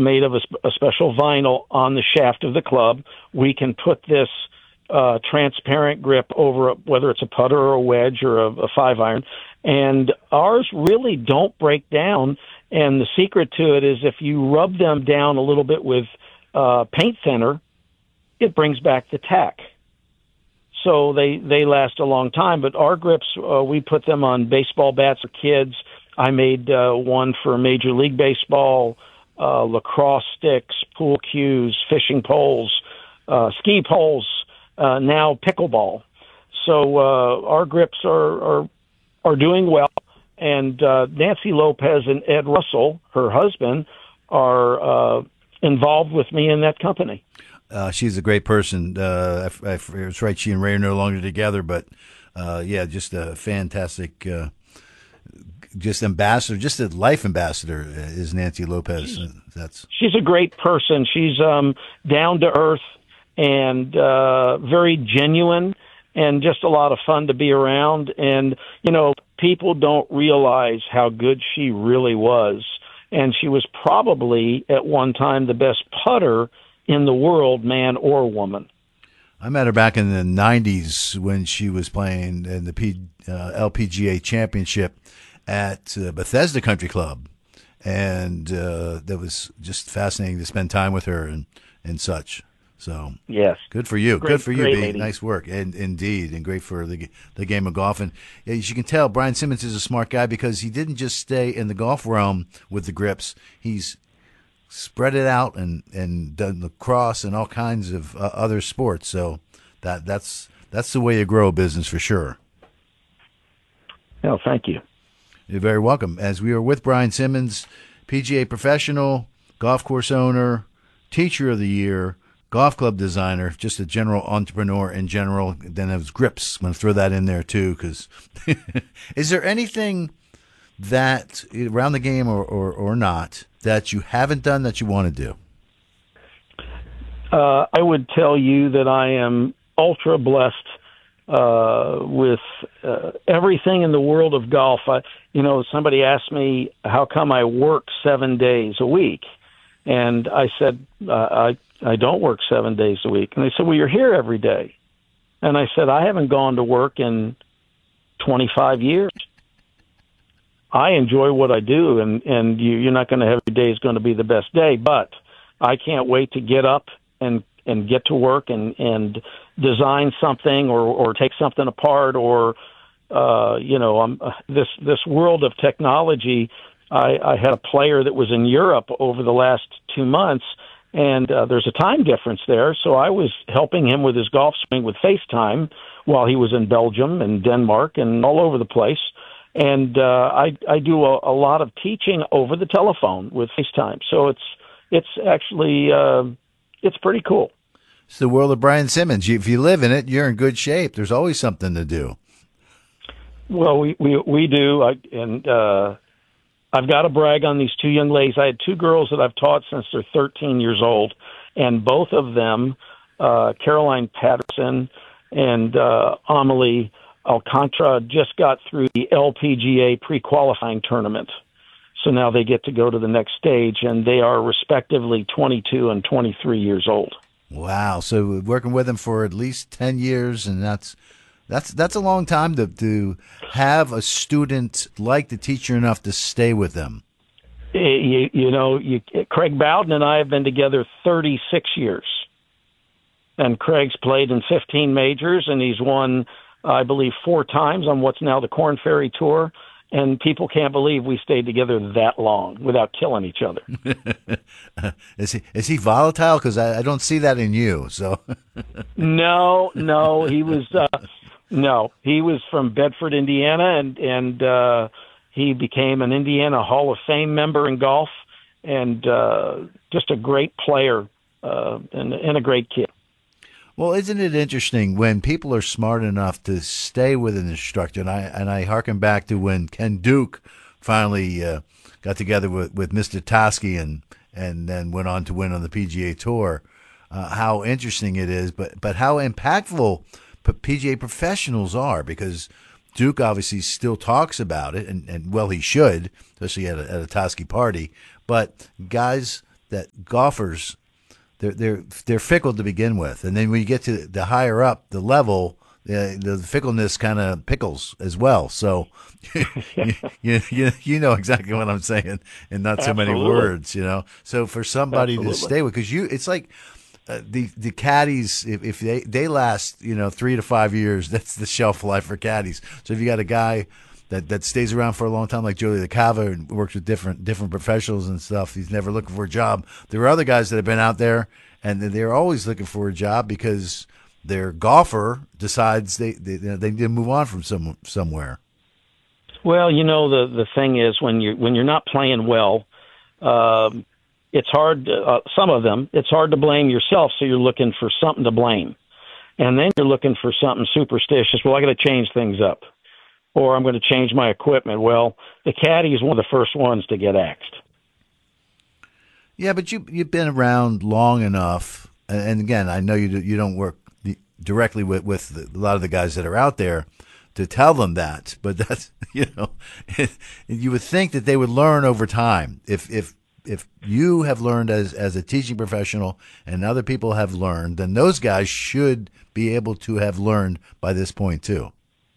made of a special vinyl on the shaft of the club. We can put this transparent grip over whether it's a putter or a wedge or a 5-iron, and ours really don't break down. And the secret to it is if you rub them down a little bit with paint thinner, it brings back the tack. So they last a long time. But our grips, we put them on baseball bats for kids. I made one for Major League Baseball, lacrosse sticks, pool cues, fishing poles, ski poles, now pickleball. So our grips are doing well. And Nancy Lopez and Ed Russell, her husband, are involved with me in that company. She's a great person. It's right, she and Ray are no longer together, but just a fantastic, just ambassador, just a life ambassador is Nancy Lopez. She's a great person. She's down to earth and very genuine, and just a lot of fun to be around. And people don't realize how good she really was, and she was probably at one time the best putter in the world, man or woman. I met her back in the 90s when she was playing in the LPGA Championship at Bethesda Country Club. And that was just fascinating to spend time with her and such. So, yes, good for you. Good for you, B. Lady. Nice work. And indeed, and great for the game of golf. And as you can tell, Brian Simmons is a smart guy because he didn't just stay in the golf realm with the grips. He's spread it out and done lacrosse and all kinds of other sports. So that's the way you grow a business for sure. Oh, thank you. You're very welcome. As we are with Brian Simmons, PGA professional, golf course owner, teacher of the year, golf club designer, just a general entrepreneur in general. Then there's grips. I'm going to throw that in there too, because is there anything that around the game or not that you haven't done that you want to do? I would tell you that I am ultra blessed with everything in the world of golf. Somebody asked me how come I work 7 days a week, and I said I don't work 7 days a week. And they said, well, you're here every day. And I said, I haven't gone to work in 25 years. I enjoy what I do, and you're not going to have every day is going to be the best day, but I can't wait to get up and get to work and design something or take something apart or this world of technology. I had a player that was in Europe over the last 2 months, and there's a time difference there, so I was helping him with his golf swing with FaceTime while he was in Belgium and Denmark and all over the place. And I do a lot of teaching over the telephone with FaceTime. So it's actually it's pretty cool. It's the world of Brian Simmons. If you live in it, you're in good shape. There's always something to do. Well, we do. I've got to brag on these two young ladies. I had two girls that I've taught since they're 13 years old, and both of them, Caroline Patterson and Amelie Alcantara, just got through the LPGA pre-qualifying tournament. So now they get to go to the next stage, and they are respectively 22 and 23 years old. Wow. So working with them for at least 10 years, and that's a long time to have a student like the teacher enough to stay with them. Craig Bowden and I have been together 36 years. And Craig's played in 15 majors, and he's won, I believe, 4 times on what's now the Korn Ferry Tour. And people can't believe we stayed together that long without killing each other. Is he volatile? Because I don't see that in you. So No, he was he was from Bedford, Indiana, and he became an Indiana Hall of Fame member in golf, and just a great player and a great kid. Well, isn't it interesting when people are smart enough to stay with an instructor? And I hearken back to when Ken Duke finally got together with Mr. Toski and then went on to win on the PGA Tour. How interesting it is, but how impactful PGA professionals are, because Duke obviously still talks about it, and well, he should, especially at a Toski party. But guys that golfers they're fickle to begin with, and then when you get to the higher up the level, the fickleness kind of pickles as well. So you know exactly what I'm saying, and not so many words, you know. So for somebody to stay with, because it's like the caddies, if they last, you know, 3 to 5 years, that's the shelf life for caddies. So if you got a guy that stays around for a long time, like Joey LaCava, and works with different professionals and stuff, he's never looking for a job. There are other guys that have been out there, and they're always looking for a job because their golfer decides they need to move on from somewhere. Well, you know, the thing is, when you're not playing well, it's hard. Some of them, it's hard to blame yourself, so you're looking for something to blame, and then you're looking for something superstitious. Well, I got to change things up, or I'm going to change my equipment. Well, the caddy is one of the first ones to get axed. Yeah, but you've been around long enough, and again, I know you don't work directly with a lot of the guys that are out there to tell them that, but that's, you know, you would think that they would learn over time. If you have learned as a teaching professional and other people have learned, then those guys should be able to have learned by this point too.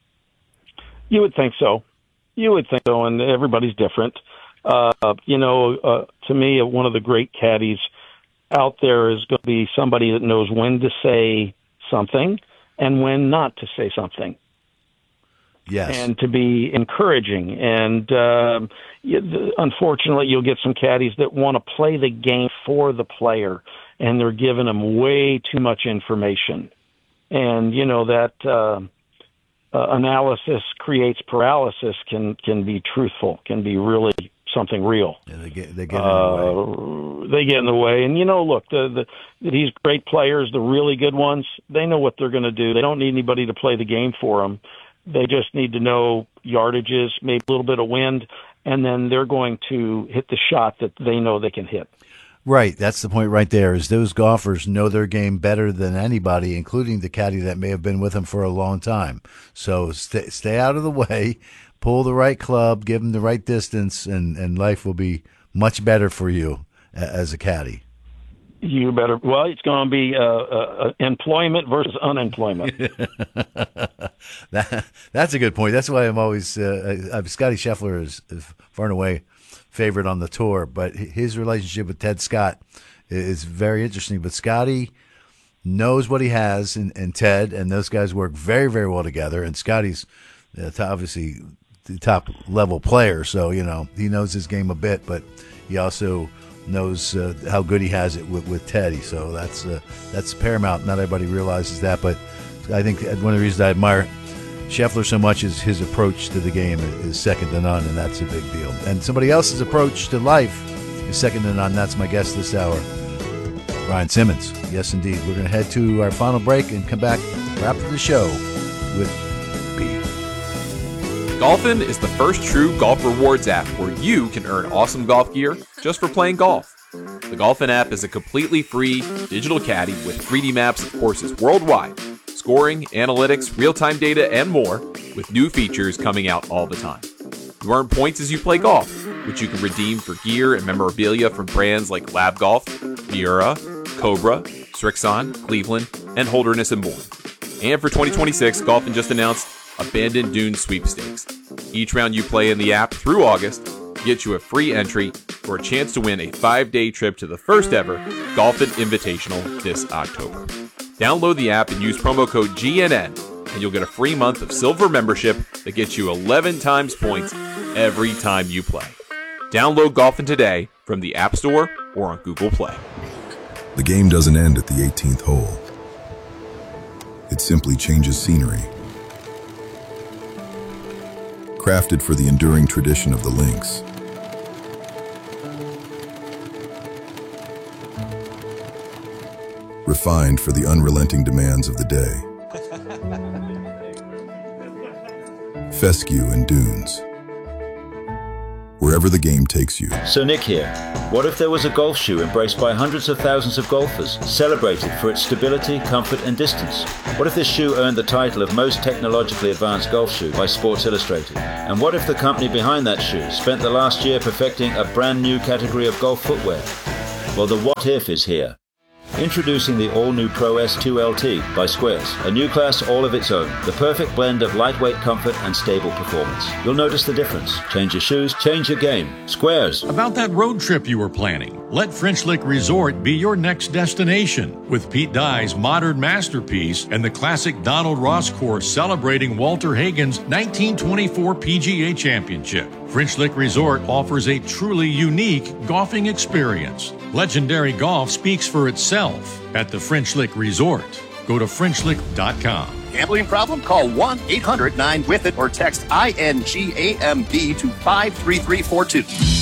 You would think so. And everybody's different. You know, to me, one of the great caddies out there is going to be somebody that knows when to say something and when not to say something. Yes. And to be encouraging. And unfortunately, you'll get some caddies that want to play the game for the player, and they're giving them way too much information. And, you know, that analysis creates paralysis can be truthful, can be really something real. Yeah, they get in the way. They get in the way. And, you know, look, these great players, the really good ones, they know what they're going to do. They don't need anybody to play the game for them. They just need to know yardages, maybe a little bit of wind, and then they're going to hit the shot that they know they can hit. Right. That's the point right there, is those golfers know their game better than anybody, including the caddy that may have been with them for a long time. So stay out of the way, pull the right club, give them the right distance, and life will be much better for you as a caddy. You better. Well, it's going to be employment versus unemployment. That's a good point. That's why I'm always Scotty Scheffler is far and away favorite on the tour, but his relationship with Ted Scott is very interesting. But Scotty knows what he has in Ted, and those guys work very, very well together. And Scotty's obviously the top level player, so you know he knows his game a bit, but he also knows how good he has it with Teddy. So that's paramount. Not everybody realizes that, but I think one of the reasons I admire Scheffler so much is his approach to the game is second to none, and that's a big deal. And somebody else's approach to life is second to none. That's my guest this hour, Ryan Simmons. Yes, indeed. We're going to head to our final break and come back, wrap up the show with B. Golfin is the first true golf rewards app where you can earn awesome golf gear just for playing golf. The Golfin app is a completely free digital caddy with 3D maps of courses worldwide, scoring, analytics, real-time data, and more, with new features coming out all the time. You earn points as you play golf, which you can redeem for gear and memorabilia from brands like Lab Golf, Miura, Cobra, Srixon, Cleveland, and Holderness and Bourne. And for 2026, Golfin just announced Abandoned Dunes Sweepstakes. Each round you play in the app through August gets you a free entry for a chance to win a 5-day trip to the first ever Golfin Invitational this October. Download the app and use promo code GNN, and you'll get a free month of silver membership that gets you 11 times points every time you play. Download Golfin today from the App Store or on Google Play. The game doesn't end at the 18th hole. It simply changes scenery. Crafted for the enduring tradition of the links. Refined for the unrelenting demands of the day. Fescue and Dunes. Wherever the game takes you. So Nick here. What if there was a golf shoe embraced by hundreds of thousands of golfers, celebrated for its stability, comfort and distance? What if this shoe earned the title of most technologically advanced golf shoe by Sports Illustrated? And what if the company behind that shoe spent the last year perfecting a brand new category of golf footwear? Well, the what if is here. Introducing the all-new Pro S2 LT by Squares, a new class all of its own. The perfect blend of lightweight comfort and stable performance. You'll notice the difference. Change your shoes, change your game. Squares. About that road trip you were planning, let French Lick Resort be your next destination. With Pete Dye's modern masterpiece and the classic Donald Ross course celebrating Walter Hagen's 1924 PGA Championship, French Lick Resort offers a truly unique golfing experience. Legendary golf speaks for itself at the French Lick Resort. Go to FrenchLick.com. Gambling problem? Call 1-800-9-WITH-IT or text INGAMB to 53342.